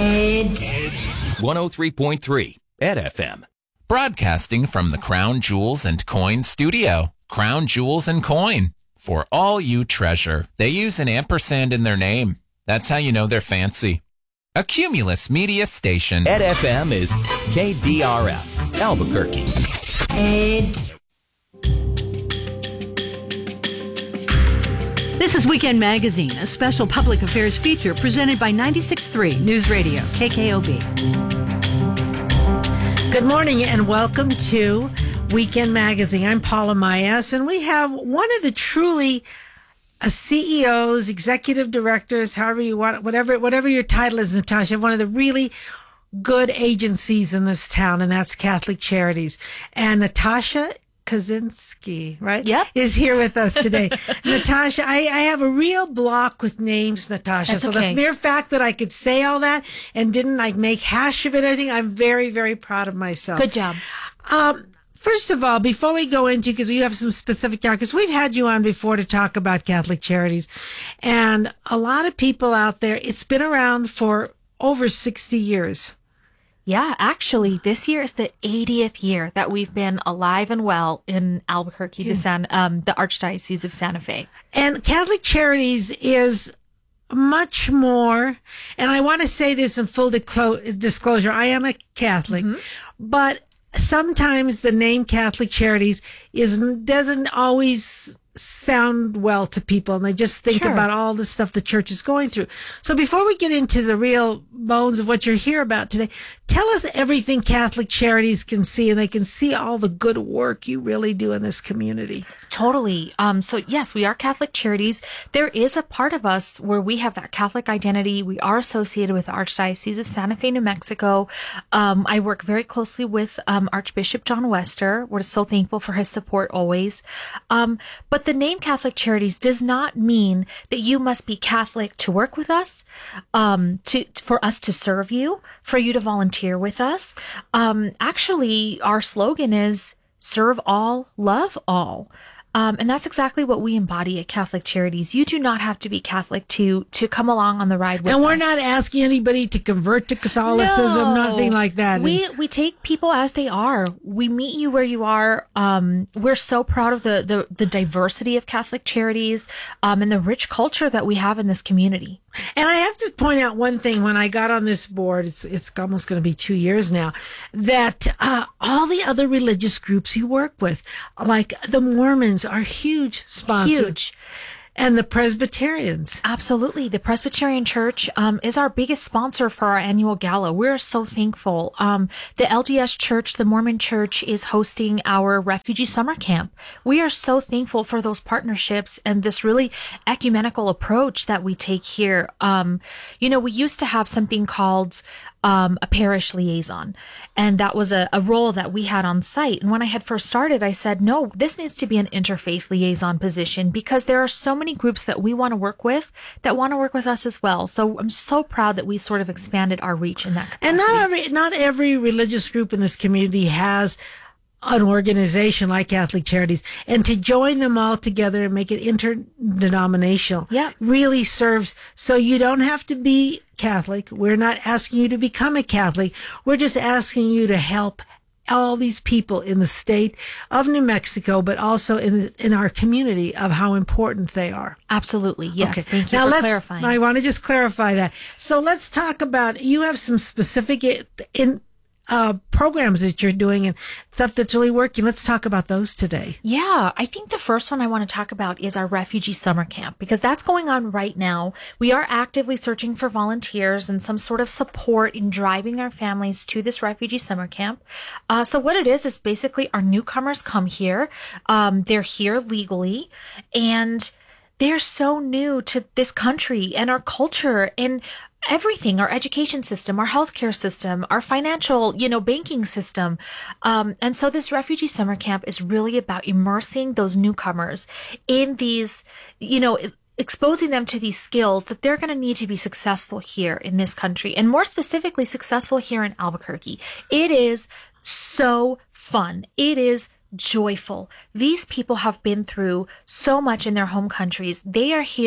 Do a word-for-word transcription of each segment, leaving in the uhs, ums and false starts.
one oh three point three Ed F M. Broadcasting from the Crown Jewels and Coin studio. Crown Jewels and Coin. For all you treasure. They use an ampersand in their name. That's how you know they're fancy. A Cumulus Media Station. Ed F M is K D R F, Albuquerque. Ed. This is Weekend Magazine, a special public affairs feature presented by ninety-six point three News Radio, K K O B. Good morning and welcome to Weekend Magazine. I'm Paula Mayas, and we have one of the truly uh, C E Os, executive directors, however you want, whatever whatever your title is, Natasha, one of the really good agencies in this town, and that's Catholic Charities. And Natasha Kaczynski, right? Yep. Is here with us today. Natasha, I, I have a real block with names, Natasha. That's so okay. the mere fact that I could say all that and didn't like make hash of it or anything, I'm very, very proud of myself. Good job. Um, first of all, before we go into, because we have some specific, because we've had you on before to talk about Catholic Charities, and a lot of people out there, it's been around for over sixty years. Yeah, actually, this year is the eightieth year that we've been alive and well in Albuquerque, the San, um, the Archdiocese of Santa Fe. And Catholic Charities is much more, and I want to say this in full disclo- disclosure, I am a Catholic, mm-hmm. but sometimes the name Catholic Charities is doesn't always sound well to people, and they just think Sure. about all the stuff the church is going through. So before we get into the real bones of what you're here about today, tell us everything Catholic Charities can see, and they can see all the good work you really do in this community. Totally. Um, so yes, we are Catholic Charities. There is a part of us where we have that Catholic identity. We are associated with the Archdiocese of Santa Fe, New Mexico. Um, I work very closely with um, Archbishop John Wester. We're so thankful for his support always. Um, but the name Catholic Charities does not mean that you must be Catholic to work with us, um, to for us to serve you, for you to volunteer with us. Um, actually, our slogan is serve all, love all. Um, and that's exactly what we embody at Catholic Charities. You do not have to be Catholic to to come along on the ride with us. And we're not asking anybody to convert to Catholicism, No. nothing like that. We we take people as they are. We meet you where you are. Um, we're so proud of the, the, the diversity of Catholic Charities um, and the rich culture that we have in this community. And I have to point out one thing. When I got on this board, it's it's almost going to be two years now, that uh, all the other religious groups you work with, like the Mormons, are huge sponsors. Huge. And the Presbyterians. Absolutely. The Presbyterian Church um, is our biggest sponsor for our annual gala. We're so thankful. Um, the L D S Church, the Mormon Church, is hosting our refugee summer camp. We are so thankful for those partnerships and this really ecumenical approach that we take here. Um, you know, we used to have something called Um, a parish liaison. And that was a, a role that we had on site. And when I had first started, I said, no, this needs to be an interfaith liaison position because there are so many groups that we want to work with that want to work with us as well. So I'm so proud that we sort of expanded our reach in that capacity. And not every, not every religious group in this community has an organization like Catholic Charities, and to join them all together and make it interdenominational Yeah. really serves. So you don't have to be Catholic. We're not asking you to become a Catholic. We're just asking you to help all these people in the state of New Mexico, but also in in our community, of how important they are. Absolutely. Yes. Okay. Thank you now for let's, clarifying. I want to just clarify that. So let's talk about, you have some specific in uh, programs that you're doing and stuff that's really working. Let's talk about those today. Yeah, I think the first one I want to talk about is our refugee summer camp, because that's going on right now. We are actively searching for volunteers and some sort of support in driving our families to this refugee summer camp. Uh, so what it is, is basically our newcomers come here. Um, they're here legally, and they're so new to this country and our culture and everything, our education system, our healthcare system, our financial, you know, banking system. Um, and so this refugee summer camp is really about immersing those newcomers in these, you know, exposing them to these skills that they're going to need to be successful here in this country, and more specifically, successful here in Albuquerque. It is so fun. It is joyful. These people have been through so much in their home countries. They are here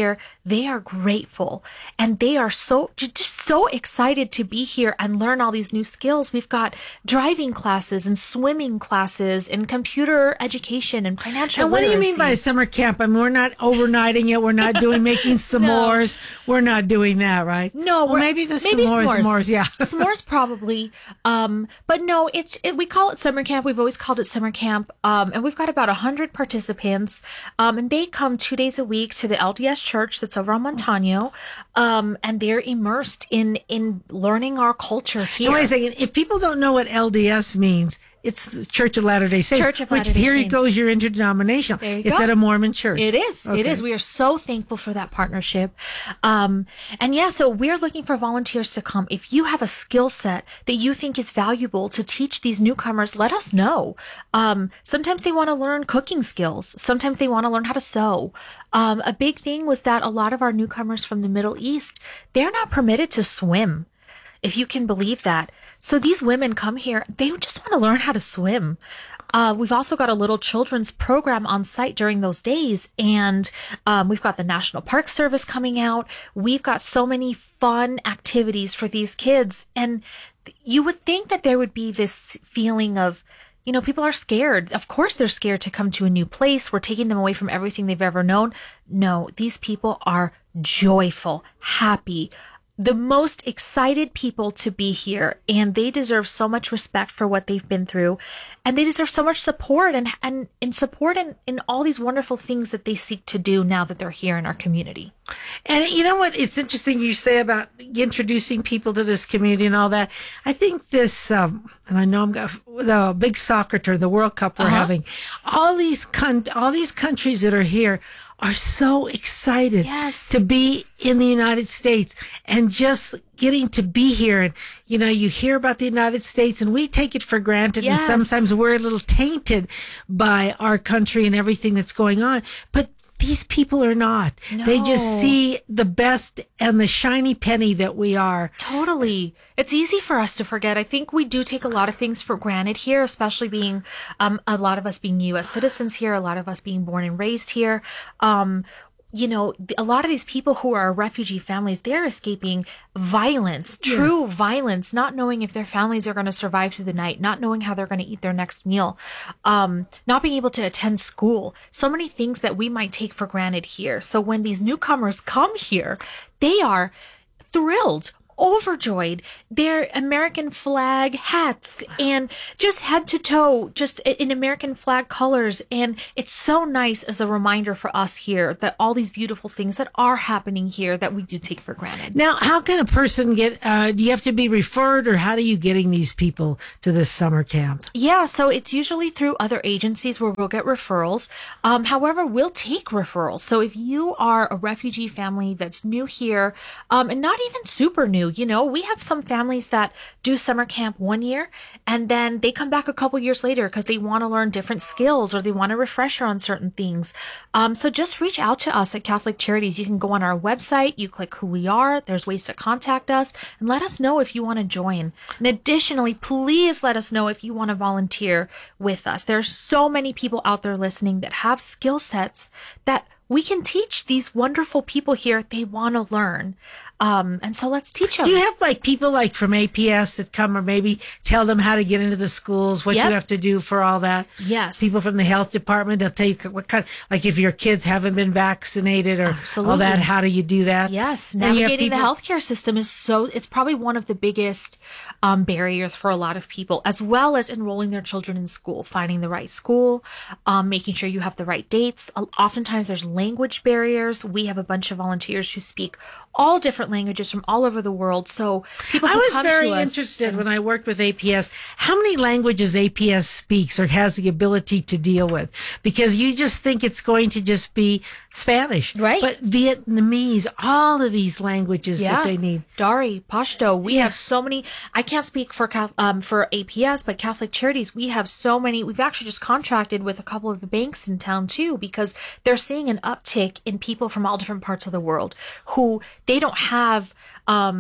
they are grateful and they are so just so excited to be here and learn all these new skills. We've got driving classes and swimming classes and computer education and financial And what literacy. do you mean by summer camp? I mean, we're not overnighting it. We're not doing making s'mores. No. We're not doing that, right? No, well, maybe the maybe s'mores, s'mores. s'mores, yeah. S'mores probably. Um, but no, it's it, we call it summer camp. We've always called it summer camp. Um, and we've got about one hundred participants. Um, and they come two days a week to the L D S church that's over on Montano. Um, and they're immersed in, in learning our culture here. And wait a second. If people don't know what L D S means, it's the Church of Latter-day Saints. Church of which Latter-day here Saints. goes your interdenominational. There you it's go. at a Mormon church. It is. Okay. It is. We are so thankful for that partnership. Um, and yeah, so we're looking for volunteers to come. If you have a skill set that you think is valuable to teach these newcomers, let us know. Um, sometimes they want to learn cooking skills. Sometimes they want to learn how to sew. Um, a big thing was that a lot of our newcomers from the Middle East, they're not permitted to swim, if you can believe that. So these women come here, they just want to learn how to swim. Uh, we've also got a little children's program on site during those days. And um, we've got the National Park Service coming out. We've got so many fun activities for these kids. And you would think that there would be this feeling of, you know, people are scared. Of course they're scared to come to a new place. We're taking them away from everything they've ever known. No, these people are joyful, happy, the most excited people to be here, and they deserve so much respect for what they've been through, and they deserve so much support and and, and support in, in all these wonderful things that they seek to do now that they're here in our community. And you know what? It's interesting you say about introducing people to this community and all that. I think this, um, and I know I'm got the big soccer tour, the World Cup we're Uh-huh. having. All these con- all these countries that are here are so excited Yes. to be in the United States and just getting to be here. And, you know, you hear about the United States and we take it for granted. Yes. And sometimes we're a little tainted by our country and everything that's going on. But these people are not. No. They just see the best and the shiny penny that we are. Totally. It's easy for us to forget. I think we do take a lot of things for granted here, especially being, um, a lot of us being U S citizens here, a lot of us being born and raised here. Um, you know, a lot of these people who are refugee families, they're escaping violence, true yeah. violence, not knowing if their families are going to survive through the night, not knowing how they're going to eat their next meal, um, not being able to attend school. So many things that we might take for granted here. So when these newcomers come here, they are thrilled, overjoyed. Their American flag hats and just head to toe, just in American flag colors. And it's so nice as a reminder for us here that all these beautiful things that are happening here that we do take for granted. Now, how can a person get, uh, do you have to be referred, or how do you getting these people to this summer camp? Yeah, so it's usually through other agencies where we'll get referrals. Um, however, we'll take referrals. So if you are a refugee family that's new here, um, and not even super new, you know, we have some families that do summer camp one year and then they come back a couple years later because they want to learn different skills or they want a refresher on certain things. Um, so just reach out to us at Catholic Charities. You can go on our website, you click who we are, there's ways to contact us, and let us know if you want to join. And additionally, please let us know if you want to volunteer with us. There's so many people out there listening that have skill sets that we can teach these wonderful people here. They want to learn. Um, and so let's teach them. Do you have like people like from A P S that come or maybe tell them how to get into the schools, what Yep. you have to do for all that? Yes. People from the health department, they'll tell you what kind, like if your kids haven't been vaccinated or Absolutely. all that, how do you do that? Yes, And you have navigating the people- healthcare system is so, it's probably one of the biggest um, barriers for a lot of people, as well as enrolling their children in school, finding the right school, um, making sure you have the right dates. Oftentimes there's language barriers. We have a bunch of volunteers who speak all different languages from all over the world. So people I who was come very to us interested and- when I worked with A P S, how many languages A P S speaks or has the ability to deal with? Because you just think it's going to just be Spanish. Right. But Vietnamese, all of these languages that they need. Dari, Pashto. We Yeah. have so many. I can't speak for Cath- um for A P S, but Catholic Charities, we have so many. We've actually just contracted with a couple of the banks in town too, because they're seeing an uptick in people from all different parts of the world who they don't have um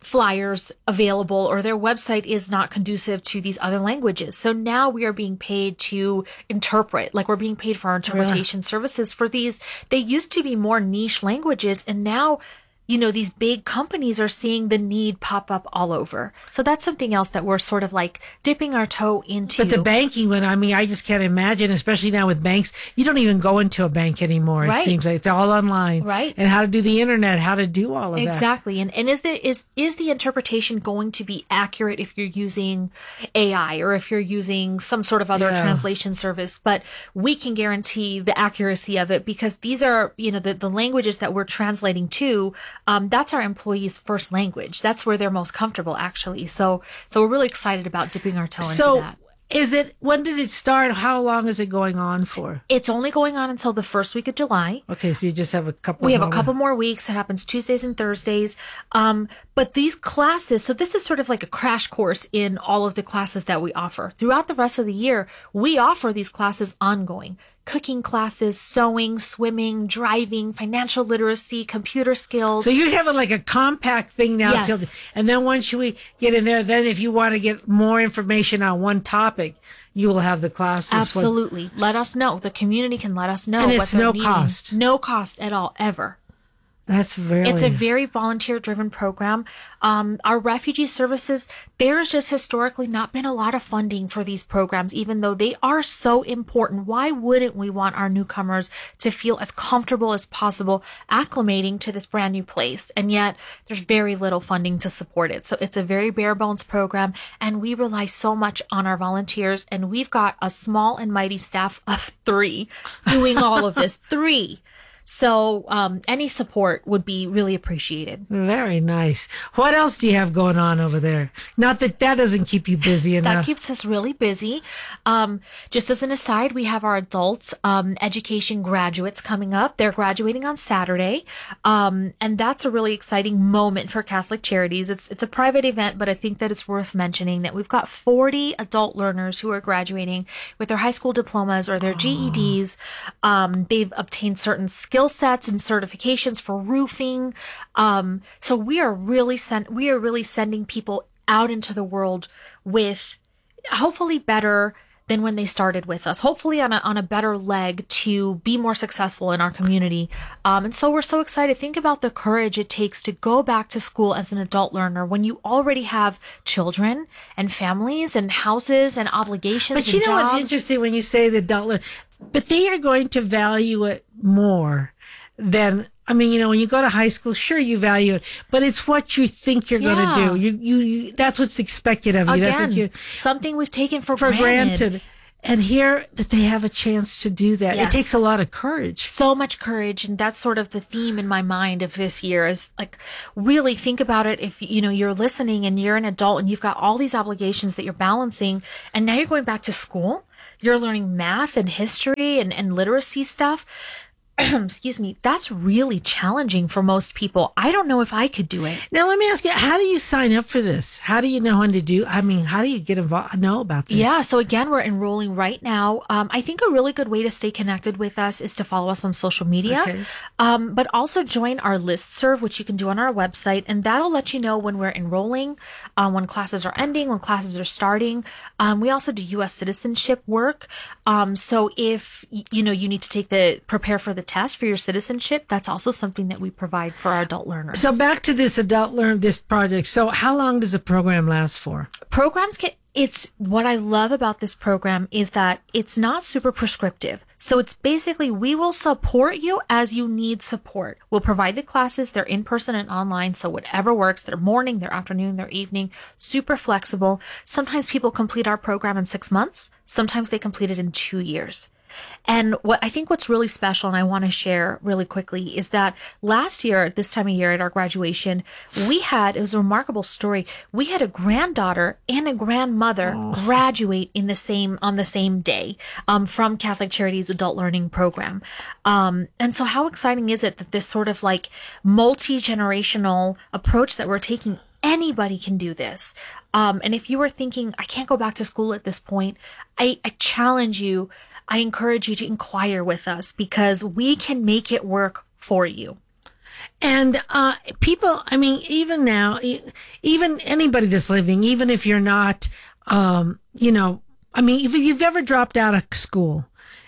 flyers available or their website is not conducive to these other languages. So now we are being paid to interpret, like we're being paid for our interpretation really? services for these. They used to be more niche languages, and now, you know, these big companies are seeing the need pop up all over. So that's something else that we're sort of like dipping our toe into. But the banking one, I mean, I just can't imagine, especially now with banks, you don't even go into a bank anymore. Right. It seems like it's all online. Right. And how to do the internet, how to do all of exactly. that. Exactly. And and is the is is the interpretation going to be accurate if you're using A I or if you're using some sort of other yeah. translation service? But we can guarantee the accuracy of it because these are, you know, the, the languages that we're translating to. Um, that's our employees' first language. That's where they're most comfortable, actually. So, so we're really excited about dipping our toe so into that. Is it, when did it start? How long is it going on for? It's only going on until the first week of July. Okay, so you just have a couple We have more. a couple more weeks. It happens Tuesdays and Thursdays. Um, but these classes, so this is sort of like a crash course in all of the classes that we offer. Throughout the rest of the year, we offer these classes ongoing. Cooking classes, sewing, swimming, driving, financial literacy, computer skills. So you're having like a compact thing now. Yes. Till, and then once we get in there, then if you want to get more information on one topic, you will have the classes. Absolutely. For, let us know. The community can let us know. And what it's they're no needing. cost. No cost at all, ever. That's really... It's a very volunteer-driven program. Um, our refugee services, there has just historically not been a lot of funding for these programs, even though they are so important. Why wouldn't we want our newcomers to feel as comfortable as possible acclimating to this brand new place? And yet there's very little funding to support it. So it's a very bare bones program, and we rely so much on our volunteers, and we've got a small and mighty staff of three doing all of this. Three. So um, any support would be really appreciated. Very nice. What else do you have going on over there? Not that that doesn't keep you busy enough. That keeps us really busy. Um, just as an aside, we have our adult um, education graduates coming up. They're graduating on Saturday. Um, and that's a really exciting moment for Catholic Charities. It's, it's a private event, but I think that it's worth mentioning that we've got forty adult learners who are graduating with their high school diplomas or their G E Ds. Um, they've obtained certain skills skill sets and certifications for roofing. Um, so we are really sent, we are really sending people out into the world with hopefully better than when they started with us, hopefully on a, on a better leg to be more successful in our community. Um, and so we're so excited. Think about the courage it takes to go back to school as an adult learner when you already have children and families and houses and obligations. But you and know jobs. what's interesting when you say the adult learner, but they are going to value it more than, I mean, you know, when you go to high school, sure, you value it, but it's what you think you're Yeah. going to do. You, you, you, that's what's expected of you. Again, that's what you, something we've taken for, for granted. granted. And here that they have a chance to do that. Yes. It takes a lot of courage. So much courage. And that's sort of the theme in my mind of this year is like, really think about it. If, you know, you're listening and you're an adult and you've got all these obligations that you're balancing, and now you're going back to school, you're learning math and history and, and literacy stuff. Excuse me, that's really challenging for most people. I don't know if I could do it. Now, let me ask you, how do you sign up for this? How do you know when to do? I mean, how do you get involved? Know about this? Yeah. So again, we're enrolling right now. Um, I think a really good way to stay connected with us is to follow us on social media, Okay. um, but also join our listserv, which you can do on our website, and that'll let you know when we're enrolling, um, when classes are ending, when classes are starting. Um, we also do U S citizenship work. Um, so if you know you need to take the prepare for the test for your citizenship, that's also something that we provide for our adult learners. So back to this adult learn this project. So how long does a program last for? Programs can, it's what I love about this program is that it's not super prescriptive. So it's basically, we will support you as you need support. We'll provide the classes. They're in person and online. So whatever works, their morning, their afternoon, their evening, super flexible. Sometimes people complete our program in six months. Sometimes they complete it in two years. And what I think what's really special, and I want to share really quickly, is that last year, at this time of year at our graduation, we had, it was a remarkable story. We had a granddaughter and a grandmother oh. graduate in the same, on the same day, um, from Catholic Charities Adult Learning Program. Um, and so how exciting is it that this sort of like multi-generational approach that we're taking, anybody can do this. Um, and if you were thinking, I can't go back to school at this point, I, I challenge you, I encourage you to inquire with us because we can make it work for you. And uh, people, I mean, even now, e- even anybody that's living, even if you're not, um, you know, I mean, if you've ever dropped out of school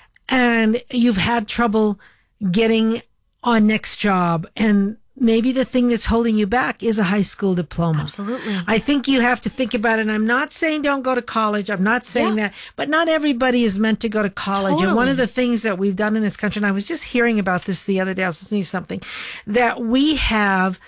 and you've had trouble getting on next job, and maybe the thing that's holding you back is a high school diploma. Absolutely. I think you have to think about it. And I'm not saying don't go to college. I'm not saying Yeah. that, but not everybody is meant to go to college. And one Totally. of the things that we've done in this country, and I was just hearing about this the other day, I was listening to something, that we have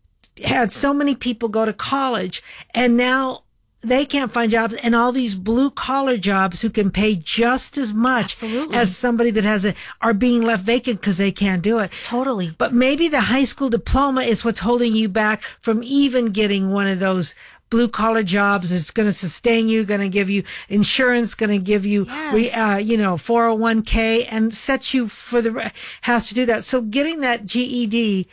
had so many people go to college, and now they can't find jobs, and all these blue collar jobs who can pay just as much Absolutely. as somebody that has a, are being left vacant because they can't do it. Totally. But maybe the high school diploma is what's holding you back from even getting one of those blue collar jobs. It's going to sustain you, going to give you insurance, going to give you, Yes. uh, you know, four oh one k, and set you for the has to do that. So getting that G E D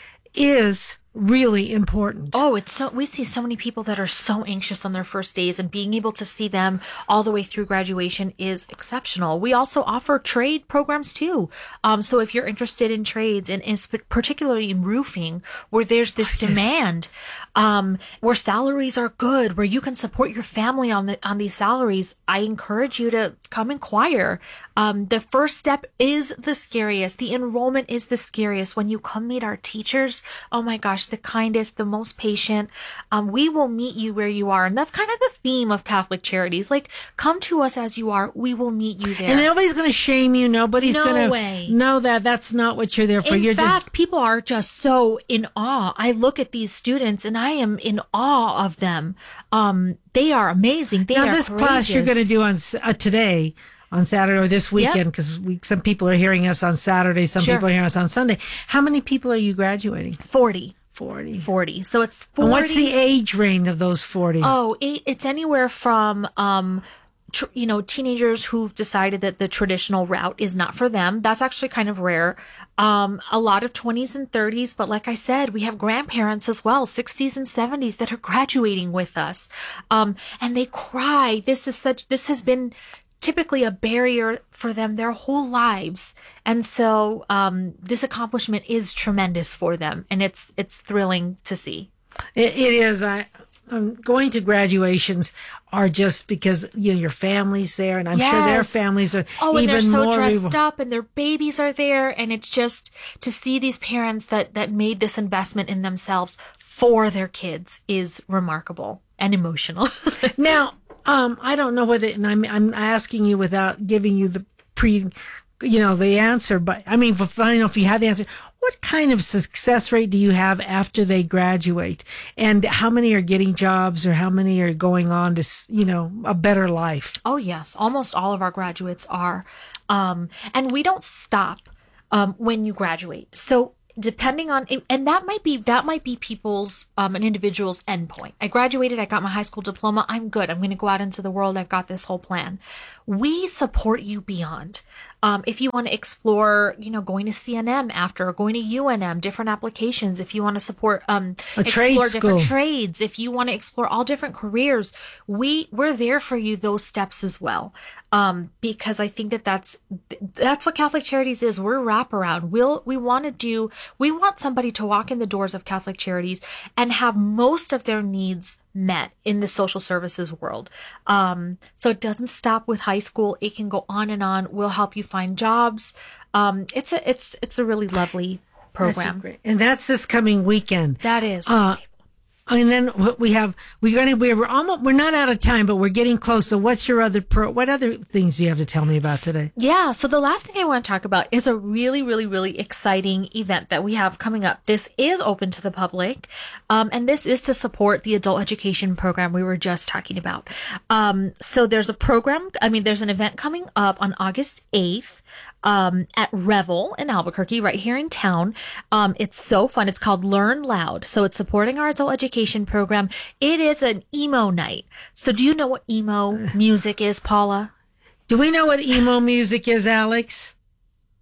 is really important. Oh, it's so, we see so many people that are so anxious on their first days, and being able to see them all the way through graduation is exceptional. We also offer trade programs too. Um, so if you're interested in trades, and, and sp- particularly in roofing, where there's this demand, um, where salaries are good, where you can support your family on the, on these salaries, I encourage you to come inquire. Um, the first step is the scariest. The enrollment is the scariest. When you come meet our teachers, oh my gosh, the kindest, the most patient. Um, we will meet you where you are. And that's kind of the theme of Catholic Charities. Like, come to us as you are. We will meet you there. And nobody's going to shame you. Nobody's No going way. to know that that's not what you're there for. In you're fact, just people are just so in awe. I look at these students and I am in awe of them. Um, they are amazing. They now are this class you're going to do on s- uh, today. On Saturday or this weekend, because we some people are hearing us on Saturday, some Sure. people are hearing us on Sunday. How many people are you graduating? forty. Forty. forty. So it's forty. And what's the age range of those forty? Oh, it, it's anywhere from, um, tr- you know, teenagers who've decided that the traditional route is not for them. That's actually kind of rare. Um, a lot of twenties and thirties, but like I said, we have grandparents as well, sixties and seventies that are graduating with us. Um, and they cry. This is such, this has been typically a barrier for them their whole lives. And so, um, this accomplishment is tremendous for them, and it's, it's thrilling to see. It, it is. I, um, going to graduations are just because, you know, your family's there, and I'm sure their Yes. families are Oh, and even they're so more. dressed revo- up, and their babies are there, and it's just to see these parents that that made this investment in themselves for their kids is remarkable and emotional. Now, um, I don't know whether, and I'm I'm asking you without giving you the pre, you know, the answer, but I mean, for, I don't know if you have the answer. What kind of success rate do you have after they graduate, and how many are getting jobs, or how many are going on to, s- you know, a better life? Oh, yes. Almost all of our graduates are. Um, and we don't stop um, when you graduate. So depending on, and that might be, that might be people's, um, an individual's endpoint. I graduated, I got my high school diploma, I'm good. I'm going to go out into the world. I've got this whole plan. We support you beyond. Um, if you want to explore, you know, going to C N M after, or going to U N M, different applications, if you want to support, um, A trade explore different school. trades, if you want to explore all different careers, we, we're there for you, those steps as well. Um, because I think that that's, that's what Catholic Charities is. We're wraparound. We'll, we want to do, we want somebody to walk in the doors of Catholic Charities and have most of their needs met in the social services world. Um, so it doesn't stop with high school. It can go on and on. We'll help you find jobs. Um, it's a, it's, it's a really lovely program. That's great. And that's this coming weekend. That is. Uh, and then what we have, we're going to, we're almost, we're not out of time, but we're getting close. So what's your other pro, what other things do you have to tell me about today? Yeah. So the last thing I want to talk about is a really, really, really exciting event that we have coming up. This is open to the public. Um, and this is to support the adult education program we were just talking about. Um, so there's a program, I mean, there's an event coming up on August eighth. Um, at Revel in Albuquerque, right here in town. Um, it's so fun. It's called Learn Loud. So it's supporting our adult education program. It is an emo night. So do you know what emo music is, Paula? Do we know what emo music is, Alex?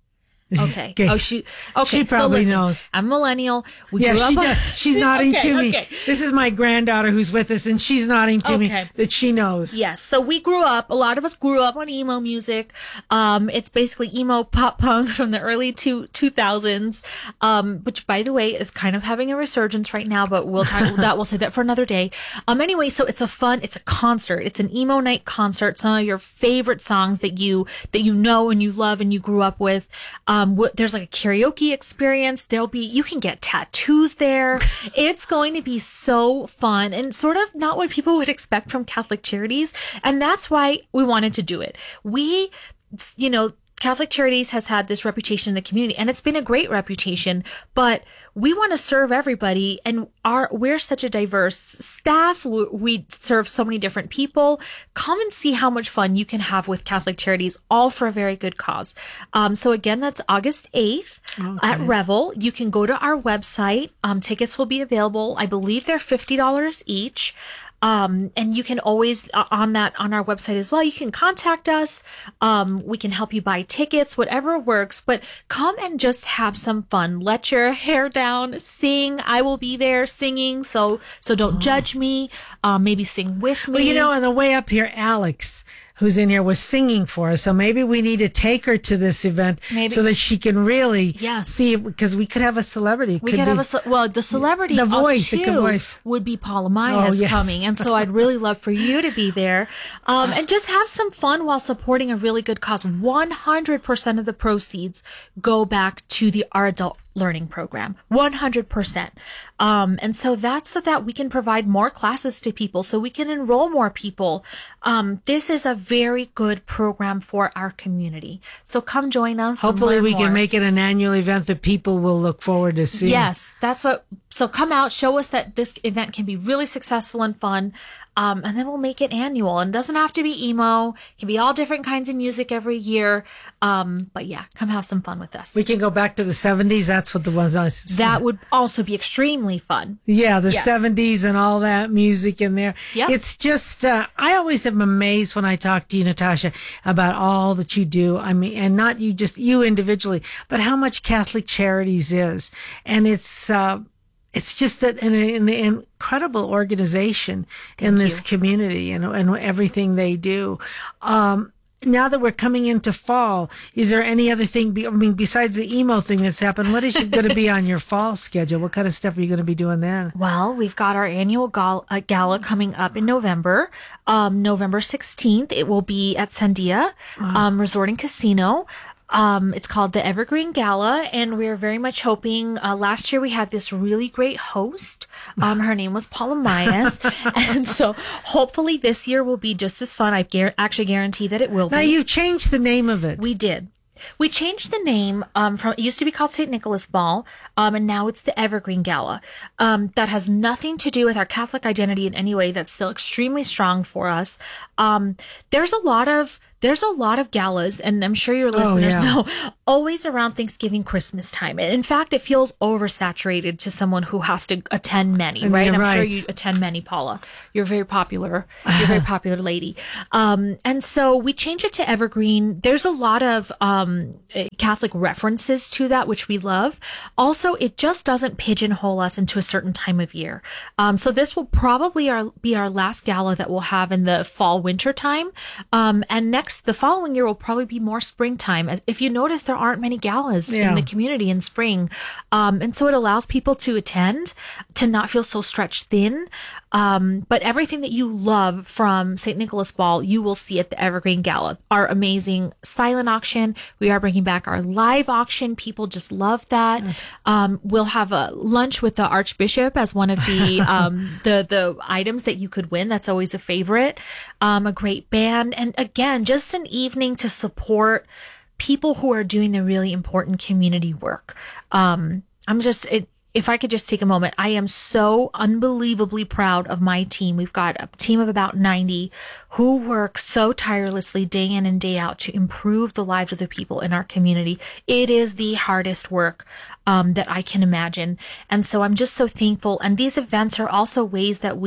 Okay. Okay. Oh, she. Okay. She probably so listen, knows. I'm a millennial. We Yeah, grew she up. does. She's nodding okay, to me. okay. This is my granddaughter who's with us, and she's nodding to Okay. me that she knows. Yes. So we grew up, a lot of us grew up on emo music. Um, it's basically emo pop punk from the early two, 2000s, um, which by the way is kind of having a resurgence right now, but we'll talk that, we'll say that for another day. Um, anyway, so it's a fun, it's a concert. It's an emo night concert. Some of your favorite songs that you, that you know and you love and you grew up with. Um, wh- there's like a karaoke experience. There'll be, you can get tattoos there. It's going to be so fun and sort of not what people would expect from Catholic Charities. And that's why we wanted to do it. We, you know, Catholic Charities has had this reputation in the community, and it's been a great reputation, but we want to serve everybody, and our, we're such a diverse staff. We, we serve so many different people. Come and see how much fun you can have with Catholic Charities, all for a very good cause. Um, so again, that's August eighth okay. at Revel. You can go to our website. Um, tickets will be available. I believe they're fifty dollars each. Um, and you can always uh, on that, on our website as well, you can contact us. Um, we can help you buy tickets, whatever works, but come and just have some fun. Let your hair down, sing. I will be there singing. So, so don't oh. judge me. Um, maybe sing with me. Well, you know, on the way up here, Alex, who's in here, was singing for us. So maybe we need to take her to this event maybe. so that she can really yes. see, because we could have a celebrity. We could could be, have a, ce- well, the celebrity the voice, too the good voice. would be Paula Myers oh, yes. coming. And so I'd really love for you to be there. Um, and just have some fun while supporting a really good cause. one hundred percent of the proceeds go back to the our adult learning program. one hundred percent. Um, and so that's so that we can provide more classes to people, so we can enroll more people. Um, this is a very good program for our community. So come join us. Hopefully we more. can make it an annual event that people will look forward to seeing. Yes, that's what, so come out, show us that this event can be really successful and fun. Um, and then we'll make it annual, and it doesn't have to be emo. It can be all different kinds of music every year. Um, but yeah, come have some fun with us. We can go back to the seventies. That's what the ones I That would also be extremely fun. Yeah, the yes. seventies and all that music in there. Yep. It's just, uh, I always am amazed when I talk to you, Natasha, about all that you do. I mean, and not you, just you individually, but how much Catholic Charities is. And it's, uh, it's just an, an, an incredible organization Thank in this you. community and, and everything they do. Um, now that we're coming into fall, is there any other thing, be, I mean, besides the emo thing that's happened, what is going to be on your fall schedule? What kind of stuff are you going to be doing then? Well, we've got our annual gala, uh, gala coming up in November, um, November sixteenth. It will be at Sandia, um, Resort and Casino. Um, it's called the Evergreen Gala, and we're very much hoping, uh, last year we had this really great host. Um, her name was Paula Myers. And so hopefully this year will be just as fun. I gar- actually guarantee that it will now, be. Now, you've changed the name of it. We did. We changed the name um, from, it used to be called Saint Nicholas Ball, um, and now it's the Evergreen Gala. Um, that has nothing to do with our Catholic identity in any way. That's still extremely strong for us. Um, there's a lot of, there's a lot of galas, and I'm sure your listeners oh, yeah. know, always around Thanksgiving, Christmas time. And in fact, it feels oversaturated to someone who has to attend many, And right? you're I'm right. sure you attend many, Paula. You're very popular. You're a very popular lady. Um, and so we changed it to Evergreen. There's a lot of um, Catholic references to that, which we love. Also, it just doesn't pigeonhole us into a certain time of year. Um, so this will probably our, be our last gala that we'll have in the fall, winter time. Um, and next The following year will probably be more springtime. As if you notice, there aren't many galas yeah. in the community in spring, um, and so it allows people to attend, to not feel so stretched thin. Um, but everything that you love from Saint Nicholas Ball, you will see at the Evergreen Gala. Our amazing silent auction. We are bringing back our live auction. People just love that. Um, we'll have a lunch with the Archbishop as one of the um, the the items that you could win. That's always a favorite. Um, a great band, and again, just Just an evening to support people who are doing the really important community work. Um, I'm just, it, if I could just take a moment, I am so unbelievably proud of my team. We've got a team of about ninety who work so tirelessly day in and day out to improve the lives of the people in our community. It is the hardest work um, that I can imagine. And so I'm just so thankful. And these events are also ways that we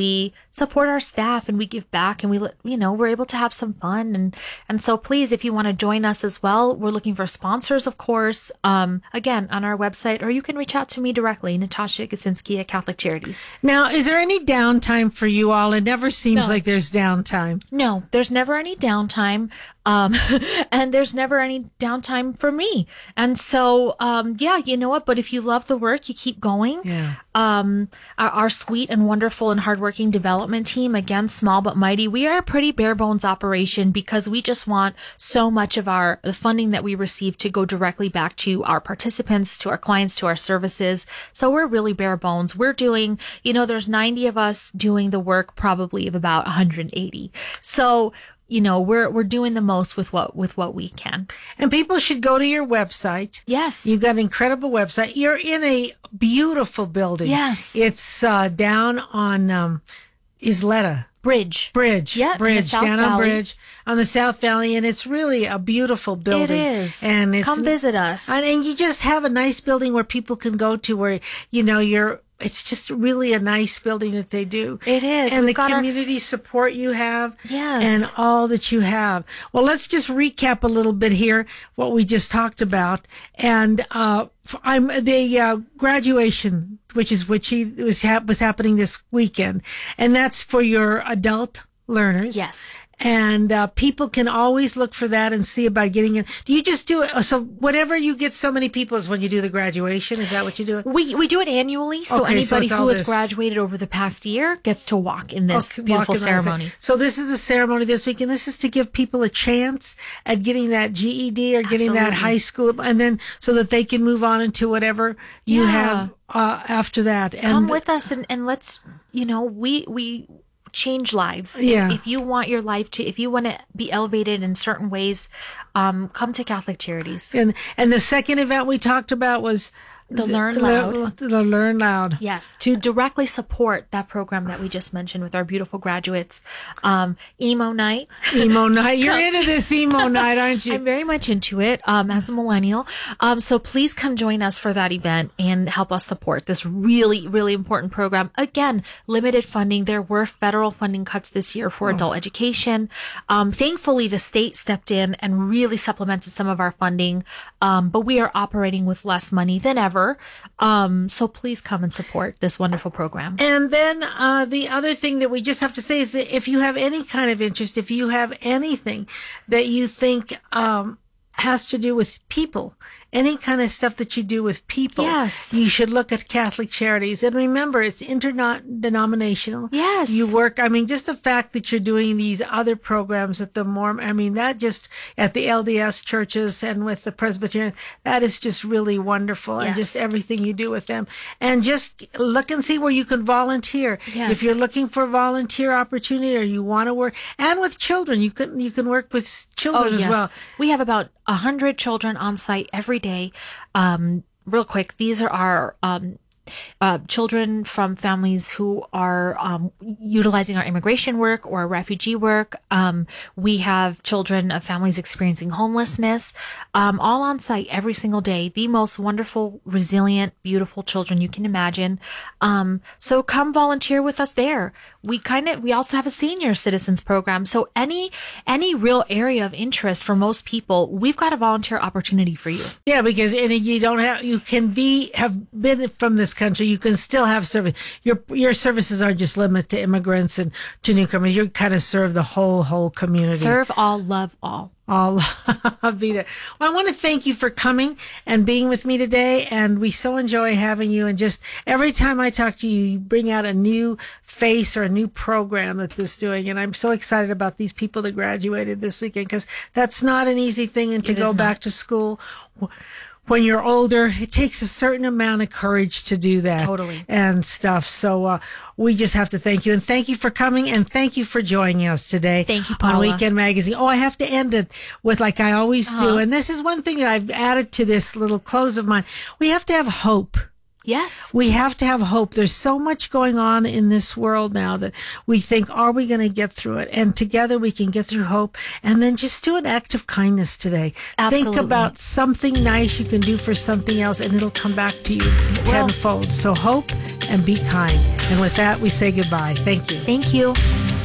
support our staff and we give back and we, you know, we're able to have some fun. And, and so please, if you want to join us as well, we're looking for sponsors, of course, um, again, on our website, or you can reach out to me directly, Natasha Kaczynski at Catholic Charities. Now, is there any downtime for you all? It never seems No. like there's downtime. No, there's never any downtime. Um, and there's never any downtime for me. And so, um, yeah, you know what? But if you love the work, you keep going. Yeah. Um, our, our sweet and wonderful and hardworking development team, again, small but mighty, we are a pretty bare bones operation because we just want so much of our, the funding that we receive to go directly back to our participants, to our clients, to our services. So we're really bare bones. We're doing, you know, there's ninety of us doing the work probably of about one hundred eighty. So, you know, we're, we're doing the most with what, with what we can. And people should go to your website. Yes. You've got an incredible website. You're in a beautiful building. Yes. It's uh, down on um, Isleta. Bridge. Bridge. Yeah, in the Bridge. South Down on Valley. Bridge on the South Valley. And it's really a beautiful building. It is. And it's, Come visit us. And, and you just have a nice building where people can go to where, you know, you're, it's just really a nice building that they do. It is. And We've the got our- community support you have. Yes. And all that you have. Well, let's just recap a little bit here, what we just talked about. And, uh, I'm the, uh, graduation, which is, which he was, hap- was happening this weekend. And that's for your adult learners. Yes. And uh, people can always look for that and see about getting in. Do you just do it? So whenever you get so many people is when you do the graduation? Is that what you do? We we do it annually, so Okay, so anybody it's all who has this. graduated over the past year gets to walk in this Okay, beautiful walking around. ceremony. So this is the ceremony this week, and this is to give people a chance at getting that G E D or getting that Absolutely. high school, and then so that they can move on into whatever you Yeah. have uh, after that. And Come with us and, and let's, you know, we we change lives. Yeah. If you want your life to, if you want to be elevated in certain ways, um, come to Catholic Charities. and and the second event we talked about was The Learn the, Loud. The Learn Loud. Yes, to directly support that program that we just mentioned with our beautiful graduates. Um, emo night. Emo night. You're into this emo night, aren't you? I'm very much into it um, as a millennial. Um, so please come join us for that event and help us support this really, really important program. Again, limited funding. There were federal funding cuts this year for adult education. Um, thankfully, the state stepped in and really supplemented some of our funding. Um, but we are operating with less money than ever. Um, so please come and support this wonderful program. And then uh, the other thing that we just have to say is that if you have any kind of interest, if you have anything that you think um, has to do with people, any kind of stuff that you do with people, Yes. you should look at Catholic Charities. And remember, it's interdenominational. Yes. You work, I mean, just the fact that you're doing these other programs at the Mormon, I mean, that just at the L D S churches and with the Presbyterian, that is just really wonderful. And Yes. just everything you do with them. And just look and see where you can volunteer. Yes. If you're looking for volunteer opportunity or you want to work, and with children, you can, you can work with children as well. We have about a hundred children on site every day. Um, real quick, these are our um, uh, children from families who are um, utilizing our immigration work or refugee work. Um, we have children of families experiencing homelessness, um, all on site every single day. The most wonderful, resilient, beautiful children you can imagine. Um, so come volunteer with us there. We kind of, we also have a senior citizens program. So any, any real area of interest for most people, we've got a volunteer opportunity for you. Yeah, because and you don't have, you can be, have been from this country, you can still have service. Your, your services are just limited to immigrants and to newcomers. You kind of serve the whole, whole community. Serve all, love all. I'll, I'll be there. Well, I want to thank you for coming and being with me today. And we so enjoy having you. And just every time I talk to you, you bring out a new face or a new program that this is doing. And I'm so excited about these people that graduated this weekend because that's not an easy thing. And to It go is back not. to school when you're older, it takes a certain amount of courage to do that. Totally. And stuff. So, uh, we just have to thank you and thank you for coming and thank you for joining us today. Thank you, on Paula. Weekend Magazine. Oh, I have to end it with like I always do. Uh-huh. And this is one thing that I've added to this little close of mine. We have to have hope. Yes. We have to have hope. There's so much going on in this world now that we think, are we going to get through it? And together we can get through hope. And then just do an act of kindness today. Absolutely. Think about something nice you can do for something else, and it'll come back to you tenfold. So hope and be kind. And with that, we say goodbye. Thank you. Thank you.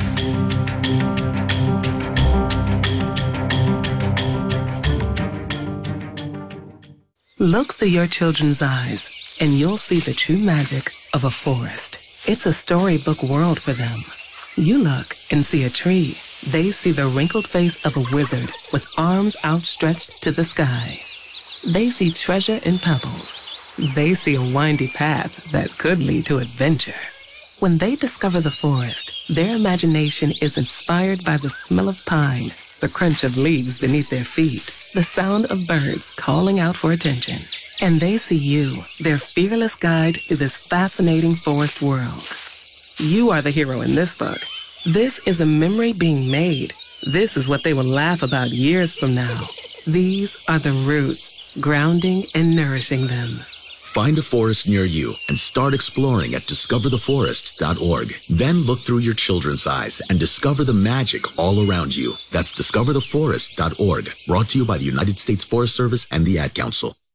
Look through your children's eyes, and you'll see the true magic of a forest. It's a storybook world for them. You look and see a tree. They see the wrinkled face of a wizard with arms outstretched to the sky. They see treasure in pebbles. They see a windy path that could lead to adventure. When they discover the forest, their imagination is inspired by the smell of pine, the crunch of leaves beneath their feet, the sound of birds calling out for attention. And they see you, their fearless guide through this fascinating forest world. You are the hero in this book. This is a memory being made. This is what they will laugh about years from now. These are the roots, grounding and nourishing them. Find a forest near you and start exploring at discover the forest dot org. Then look through your children's eyes and discover the magic all around you. That's discover the forest dot org. Brought to you by the United States Forest Service and the Ad Council.